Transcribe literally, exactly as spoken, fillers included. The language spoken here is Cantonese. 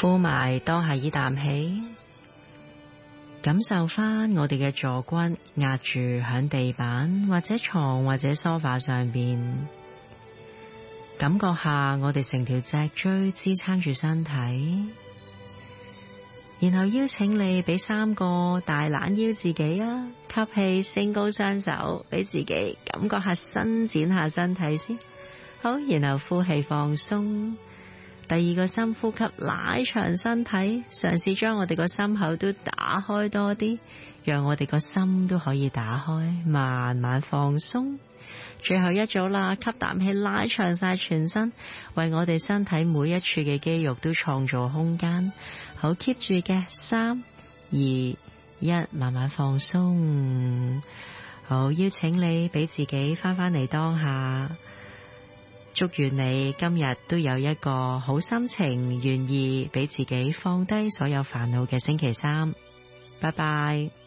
呼埋當下依啖氣，感受翻我哋嘅坐骨壓住響地板或者床或者梳化上邊，感覺下我哋成條脊椎支撐住身體，然後邀請你俾三個大懶腰自己啊，吸氣升高雙手，俾自己感覺下伸展下身體先，好，然後呼氣放鬆。第二個深呼吸，拉長身體，嘗試將我哋個心口都打開多啲，讓我哋個心都可以打開，慢慢放鬆。最後一組啦，吸啖氣，拉長晒全身，為我哋身體每一處嘅肌肉都創造空間。好 keep 住嘅，三二一，慢慢放鬆。好，邀請你俾自己翻返嚟當下。祝願你今日都有一個好心情，願意俾自己放低所有煩惱嘅星期三。拜拜。